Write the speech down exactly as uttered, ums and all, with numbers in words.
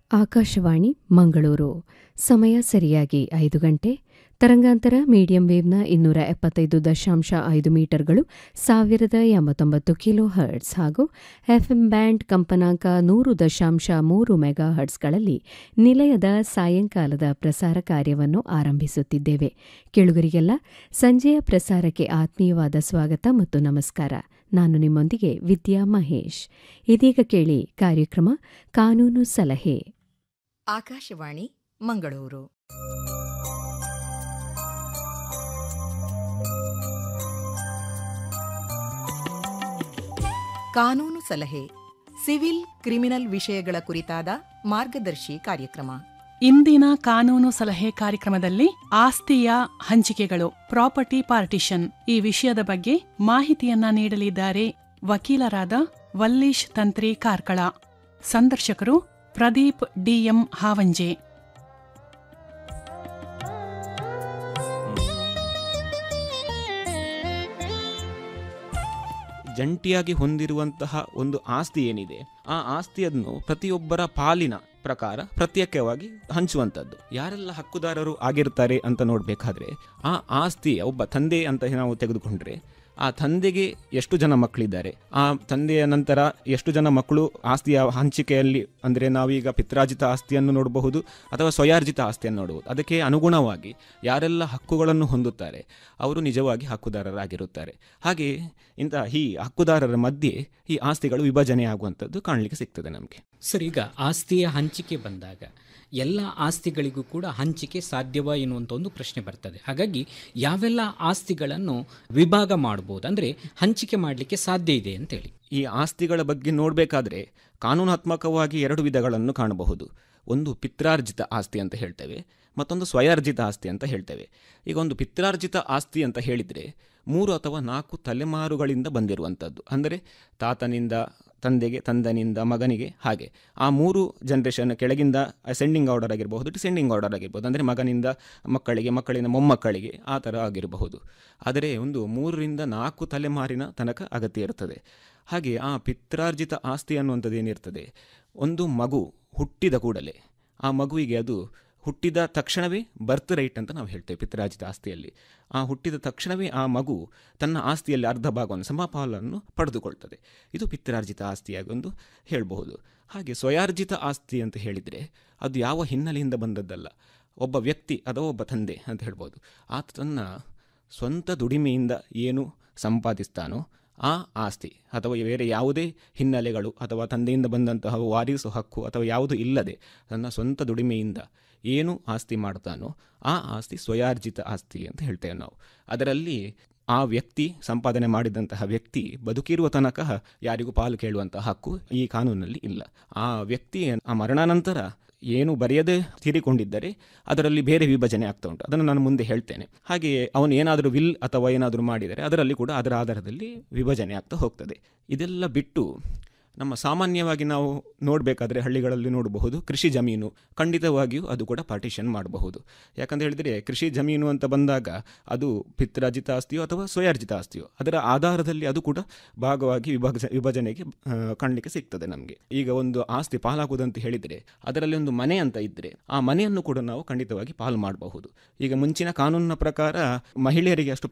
ಆಕಾಶವಾಣಿ ಮಂಗಳೂರು. ಸಮಯ ಸರಿಯಾಗಿ ಐದು ಗಂಟೆ. ತರಂಗಾಂತರ ಮೀಡಿಯಂ ವೇವ್ನ ಇನ್ನೂರ ಎಪ್ಪತ್ತೈದು ದಶಾಂಶ ಐದು ಮೀಟರ್ಗಳು, ಸಾವಿರದ ಎಂಬತ್ತೊಂಬತ್ತು ಕಿಲೋ ಹರ್ಟ್ಸ್ ಹಾಗೂ ಎಫ್ಎಂ ಬ್ಯಾಂಡ್ ಕಂಪನಾಂಕ ನೂರು ದಶಾಂಶ ಮೂರು ಮೆಗಾ ಹರ್ಟ್ಸ್ಗಳಲ್ಲಿ ನಿಲಯದ ಸಾಯಂಕಾಲದ ಪ್ರಸಾರ ಕಾರ್ಯವನ್ನು ಆರಂಭಿಸುತ್ತಿದ್ದೇವೆ. ಕೇಳುಗರಿಗೆಲ್ಲ ಸಂಜೆಯ ಪ್ರಸಾರಕ್ಕೆ ಆತ್ಮೀಯವಾದ ಸ್ವಾಗತ ಮತ್ತು ನಮಸ್ಕಾರ. ನಾನು ನಿಮ್ಮೊಂದಿಗೆ ವಿದ್ಯಾ ಮಹೇಶ್. ಇದೀಗ ಕೇಳಿ ಕಾರ್ಯಕ್ರಮ ಕಾನೂನು ಸಲಹೆ. ಆಕಾಶವಾಣಿ ಮಂಗಳೂರು. ಕಾನೂನು ಸಲಹೆ, ಸಿವಿಲ್ ಕ್ರಿಮಿನಲ್ ವಿಷಯಗಳ ಕುರಿತಾದ ಮಾರ್ಗದರ್ಶಿ ಕಾರ್ಯಕ್ರಮ. ಇಂದಿನ ಕಾನೂನು ಸಲಹೆ ಕಾರ್ಯಕ್ರಮದಲ್ಲಿ ಆಸ್ತಿಯ ಹಂಚಿಕೆಗಳು, ಪ್ರಾಪರ್ಟಿ ಪಾರ್ಟಿಷನ್, ಈ ವಿಷಯದ ಬಗ್ಗೆ ಮಾಹಿತಿಯನ್ನ ನೀಡಲಿದ್ದಾರೆ ವಕೀಲರಾದ ವಲ್ಲೀಶ್ ತಂತ್ರಿ ಕಾರ್ಕಳ. ಸಂದರ್ಶಕರು ಪ್ರದೀಪ್ ಡಿಎಂ ಹಾವಂಜೆ. ಜಂಟಿಯಾಗಿ ಹೊಂದಿರುವಂತಹ ಒಂದು ಆಸ್ತಿ ಏನಿದೆ, ಆ ಆಸ್ತಿಯನ್ನು ಪ್ರತಿಯೊಬ್ಬರ ಪಾಲಿನ ಪ್ರಕಾರ ಪ್ರತ್ಯೇಕವಾಗಿ ಹಂಚುವಂಥದ್ದು. ಯಾರೆಲ್ಲ ಹಕ್ಕುದಾರರು ಆಗಿರ್ತಾರೆ ಅಂತ ನೋಡಬೇಕಾದ್ರೆ, ಆ ಆಸ್ತಿಯ ಒಬ್ಬ ತಂದೆ ಅಂತ ನಾವು ತೆಗೆದುಕೊಂಡ್ರೆ, ಆ ತಂದೆಗೆ ಎಷ್ಟು ಜನ ಮಕ್ಕಳಿದ್ದಾರೆ, ಆ ತಂದೆಯ ನಂತರ ಎಷ್ಟು ಜನ ಮಕ್ಕಳು ಆಸ್ತಿಯ ಹಂಚಿಕೆಯಲ್ಲಿ, ಅಂದರೆ ನಾವೀಗ ಪಿತ್ರಾರ್ಜಿತ ಆಸ್ತಿಯನ್ನು ನೋಡಬಹುದು ಅಥವಾ ಸ್ವಯಾರ್ಜಿತ ಆಸ್ತಿಯನ್ನು ನೋಡಬಹುದು. ಅದಕ್ಕೆ ಅನುಗುಣವಾಗಿ ಯಾರೆಲ್ಲ ಹಕ್ಕುಗಳನ್ನು ಹೊಂದುತ್ತಾರೆ ಅವರು ನಿಜವಾಗಿ ಹಕ್ಕುದಾರರಾಗಿರುತ್ತಾರೆ. ಹಾಗೆ ಇಂಥ ಈ ಹಕ್ಕುದಾರರ ಮಧ್ಯೆ ಈ ಆಸ್ತಿಗಳು ವಿಭಜನೆ ಆಗುವಂಥದ್ದು ಕಾಣಲಿಕ್ಕೆ ಸಿಗ್ತದೆ ನಮಗೆ. ಸರ್, ಈಗ ಆಸ್ತಿಯ ಹಂಚಿಕೆ ಬಂದಾಗ ಎಲ್ಲ ಆಸ್ತಿಗಳಿಗೂ ಕೂಡ ಹಂಚಿಕೆ ಸಾಧ್ಯವಾ ಎನ್ನುವಂಥ ಒಂದು ಪ್ರಶ್ನೆ ಬರ್ತದೆ. ಹಾಗಾಗಿ ಯಾವೆಲ್ಲ ಆಸ್ತಿಗಳನ್ನು ವಿಭಾಗ ಮಾಡಬಹುದು, ಅಂದರೆ ಹಂಚಿಕೆ ಮಾಡಲಿಕ್ಕೆ ಸಾಧ್ಯ ಇದೆ ಅಂತೇಳಿ. ಈ ಆಸ್ತಿಗಳ ಬಗ್ಗೆ ನೋಡಬೇಕಾದ್ರೆ ಕಾನೂನಾತ್ಮಕವಾಗಿ ಎರಡು ವಿಧಗಳನ್ನು ಕಾಣಬಹುದು. ಒಂದು ಪಿತ್ರಾರ್ಜಿತ ಆಸ್ತಿ ಅಂತ ಹೇಳ್ತೇವೆ, ಮತ್ತೊಂದು ಸ್ವಯಾರ್ಜಿತ ಆಸ್ತಿ ಅಂತ ಹೇಳ್ತೇವೆ. ಈಗ ಒಂದು ಪಿತ್ರಾರ್ಜಿತ ಆಸ್ತಿ ಅಂತ ಹೇಳಿದರೆ ಮೂರು ಅಥವಾ ನಾಲ್ಕು ತಲೆಮಾರುಗಳಿಂದ ಬಂದಿರುವಂಥದ್ದು, ಅಂದರೆ ತಾತನಿಂದ ತಂದೆಗೆ, ತಂದನಿಂದ ಮಗನಿಗೆ, ಹಾಗೆ ಆ ಮೂರು ಜನ್ರೇಷನ್ ಕೆಳಗಿಂದ ಅಸೆಂಡಿಂಗ್ ಆರ್ಡರ್ ಆಗಿರಬಹುದು, ಡಿಸೆಂಡಿಂಗ್ ಆರ್ಡರ್ ಆಗಿರ್ಬೋದು, ಅಂದರೆ ಮಗನಿಂದ ಮಕ್ಕಳಿಗೆ, ಮಕ್ಕಳಿಂದ ಮೊಮ್ಮಕ್ಕಳಿಗೆ, ಆ ಥರ ಆಗಿರಬಹುದು. ಆದರೆ ಒಂದು ಮೂರರಿಂದ ನಾಲ್ಕು ತಲೆಮಾರಿನ ತನಕ ಅಗತ್ಯ ಇರ್ತದೆ. ಹಾಗೆ ಆ ಪಿತ್ರಾರ್ಜಿತ ಆಸ್ತಿ ಅನ್ನುವಂಥದ್ದು ಏನಿರ್ತದೆ, ಒಂದು ಮಗು ಹುಟ್ಟಿದ ಕೂಡಲೇ ಆ ಮಗುವಿಗೆ ಅದು ಹುಟ್ಟಿದ ತಕ್ಷಣವೇ ಬರ್ತ್ ರೈಟ್ ಅಂತ ನಾವು ಹೇಳ್ತೇವೆ ಪಿತ್ರಾರ್ಜಿತ ಆಸ್ತಿಯಲ್ಲಿ. ಆ ಹುಟ್ಟಿದ ತಕ್ಷಣವೇ ಆ ಮಗು ತನ್ನ ಆಸ್ತಿಯಲ್ಲಿ ಅರ್ಧ ಭಾಗವನ್ನು, ಸಮಪಾಲನ್ನು ಪಡೆದುಕೊಳ್ತದೆ. ಇದು ಪಿತ್ರಾರ್ಜಿತ ಆಸ್ತಿಯಾಗಿ ಒಂದು ಹೇಳಬಹುದು. ಹಾಗೆ ಸ್ವಯಾರ್ಜಿತ ಆಸ್ತಿ ಅಂತ ಹೇಳಿದರೆ ಅದು ಯಾವ ಹಿನ್ನೆಲೆಯಿಂದ ಬಂದದ್ದಲ್ಲ, ಒಬ್ಬ ವ್ಯಕ್ತಿ ಅಥವಾ ಒಬ್ಬ ತಂದೆ ಅಂತ ಹೇಳ್ಬೋದು. ಆತ ತನ್ನ ಸ್ವಂತ ದುಡಿಮೆಯಿಂದ ಏನು ಸಂಪಾದಿಸ್ತಾನೋ ಆ ಆಸ್ತಿ, ಅಥವಾ ಬೇರೆ ಯಾವುದೇ ಹಿನ್ನೆಲೆಗಳು ಅಥವಾ ತಂದೆಯಿಂದ ಬಂದಂತಹ ವಾರಿಸು ಹಕ್ಕು ಅಥವಾ ಯಾವುದು ಇಲ್ಲದೆ ತನ್ನ ಸ್ವಂತ ದುಡಿಮೆಯಿಂದ ಏನು ಆಸ್ತಿ ಮಾಡ್ತಾನೋ ಆ ಆಸ್ತಿ ಸ್ವಯಾರ್ಜಿತ ಆಸ್ತಿ ಅಂತ ಹೇಳ್ತೇವೆ ನಾವು. ಅದರಲ್ಲಿ ಆ ವ್ಯಕ್ತಿ, ಸಂಪಾದನೆ ಮಾಡಿದಂತಹ ವ್ಯಕ್ತಿ ಬದುಕಿರುವ ತನಕ ಯಾರಿಗೂ ಪಾಲು ಕೇಳುವಂತಹ ಹಕ್ಕು ಈ ಕಾನೂನಲ್ಲಿ ಇಲ್ಲ. ಆ ವ್ಯಕ್ತಿ ಆ ಮರಣಾನಂತರ ಏನು ಬರೆಯದೆ ತೀರಿಕೊಂಡಿದ್ದರೆ ಅದರಲ್ಲಿ ಬೇರೆ ವಿಭಜನೆ ಆಗ್ತಾ ಉಂಟು, ಅದನ್ನು ನಾನು ಮುಂದೆ ಹೇಳ್ತೇನೆ. ಹಾಗೆಯೇ ಅವನು ಏನಾದರೂ ವಿಲ್ ಅಥವಾ ಏನಾದರೂ ಮಾಡಿದರೆ ಅದರಲ್ಲಿ ಕೂಡ ಅದರ ಆಧಾರದಲ್ಲಿ ವಿಭಜನೆ ಆಗ್ತಾ ಹೋಗ್ತದೆ. ಇದೆಲ್ಲ ಬಿಟ್ಟು ನಮ್ಮ ಸಾಮಾನ್ಯವಾಗಿ ನಾವು ನೋಡಬೇಕಾದ್ರೆ ಹಳ್ಳಿಗಳಲ್ಲಿ ನೋಡಬಹುದು, ಕೃಷಿ ಜಮೀನು ಖಂಡಿತವಾಗಿಯೂ ಅದು ಕೂಡ ಪಾರ್ಟಿಷನ್ ಮಾಡಬಹುದು. ಯಾಕಂತ ಹೇಳಿದರೆ ಕೃಷಿ ಜಮೀನು ಅಂತ ಬಂದಾಗ ಅದು ಪಿತ್ರಾರ್ಜಿತ ಆಸ್ತಿಯೋ ಅಥವಾ ಸ್ವಯಾರ್ಜಿತ ಆಸ್ತಿಯೋ ಅದರ ಆಧಾರದಲ್ಲಿ ಅದು ಕೂಡ ಭಾಗವಾಗಿ ವಿಭಜ ವಿಭಜನೆಗೆ ಕಾಣಲಿಕ್ಕೆ ಸಿಗ್ತದೆ ನಮಗೆ. ಈಗ ಒಂದು ಆಸ್ತಿ ಪಾಲಾಗುವುದಂತ ಹೇಳಿದರೆ ಅದರಲ್ಲಿ ಒಂದು ಮನೆ ಅಂತ ಇದ್ದರೆ ಆ ಮನೆಯನ್ನು ಕೂಡ ನಾವು ಖಂಡಿತವಾಗಿ ಪಾಲು ಮಾಡಬಹುದು. ಈಗ ಮುಂಚಿನ ಕಾನೂನಿನ ಪ್ರಕಾರ ಮಹಿಳೆಯರಿಗೆ ಅಷ್ಟು